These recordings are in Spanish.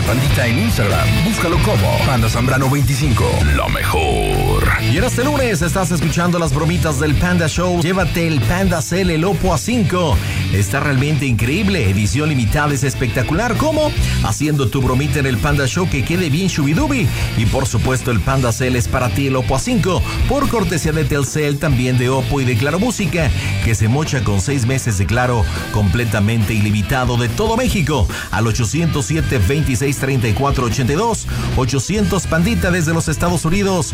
Pandita en Instagram. Búscalo como Panda Zambrano 25. Lo mejor. Y en este lunes estás escuchando las bromitas del Panda Show. Llévate el Panda Cell, el Oppo A5. Está realmente increíble. Edición limitada, es espectacular. ¿Cómo? Haciendo tu bromita en el Panda Show que quede bien shubidubi. Y por supuesto el Panda Cell es para ti, el Oppo A5. Por cortesía de Telcel, también de Oppo y de Claro Música, que se mocha con 6 meses de Claro completamente ilimitado de todo México. Al 807-2634-82. 800 Pandita desde los Estados Unidos.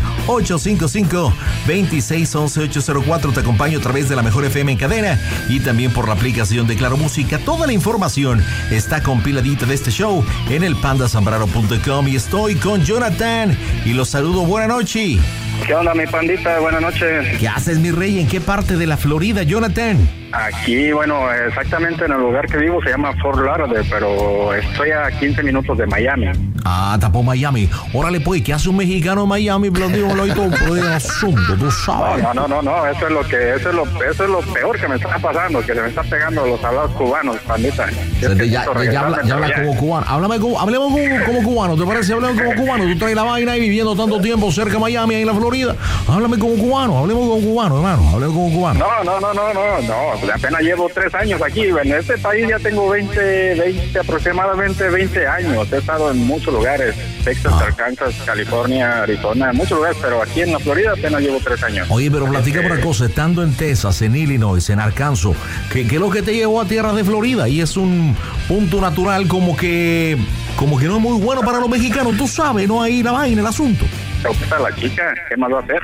855-2611-804. Te acompaño a través de la Mejor FM en cadena y también por la aplicación de Claro Música. Toda la información está compiladita de este show en el pandazambrano.com. Y estoy con Jonathan y los saludo. Buenas noches. ¿Qué onda, mi pandita? Buenas noches. ¿Qué haces, mi rey? ¿En qué parte de la Florida, Jonathan? Aquí, bueno, exactamente en el lugar que vivo se llama Fort Lauderdale, pero estoy a 15 minutos de Miami. Ah, tapó Miami. Órale, pues, ¿qué hace un mexicano en Miami? Blandío, y todo por el asunto, tú sabes. No, eso es lo peor que me está pasando, que le me está pegando a los hablados cubanos, pandita. Ya habla como cubano. Hablemos como cubano, ¿te parece? Hablemos como cubano. Tú traes la vaina ahí viviendo tanto tiempo cerca de Miami, ahí en la Florida. Háblame como cubano, hablemos como cubano, hermano. Hablemos como cubano. No. Apenas llevo 3 años aquí. En este país ya tengo aproximadamente 20 años. He estado en muchos lugares. Texas, Arkansas, California, Arizona, en muchos lugares, pero aquí en la Florida apenas llevo 3 años. Oye, pero platica por una cosa, estando en Texas, en Illinois, en Arkansas, ¿qué es lo que te llevó a tierras de Florida? Y es un punto natural como que no es muy bueno para los mexicanos, tú sabes, no hay la vaina, el asunto. ¿Te gusta la chica? ¿Qué más va a hacer?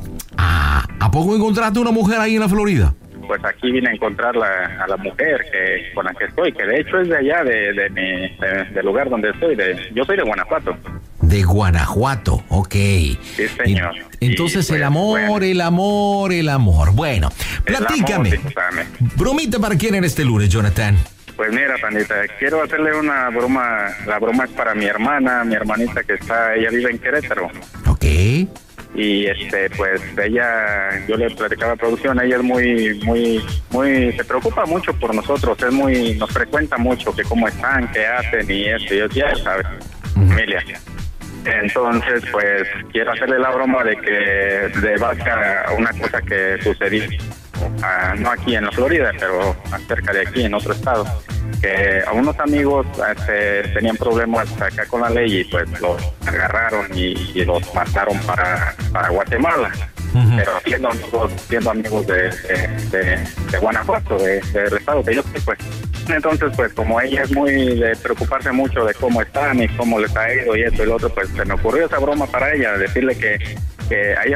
¿A poco encontraste una mujer ahí en la Florida? Pues aquí vine a encontrar a la mujer con la que estoy, que de hecho es de allá, del lugar donde estoy. Yo soy de Guanajuato. De Guanajuato, ok. Sí, señor. Entonces pues, el amor. Bueno, platícame. Bromita para quién en este lunes, Jonathan. Pues mira, pandita, quiero hacerle una broma. La broma es para mi hermanita que ella vive en Querétaro. Ok. Y pues ella, yo le platicaba a producción, ella es muy, se preocupa mucho por nosotros, nos frecuenta mucho, que cómo están, qué hacen y esto, y ya sabes, familia. Entonces, pues, quiero hacerle la broma de que de base a una cosa que sucedió, no aquí en la Florida, pero cerca de aquí, en otro estado, que a unos amigos tenían problemas acá con la ley y pues los agarraron y los mandaron para Guatemala. Pero siendo amigos de Guanajuato, del estado que yo soy, pues. Entonces, pues, como ella es muy de preocuparse mucho de cómo están y cómo les ha ido y esto y lo otro, pues se me ocurrió esa broma para ella, decirle que a ella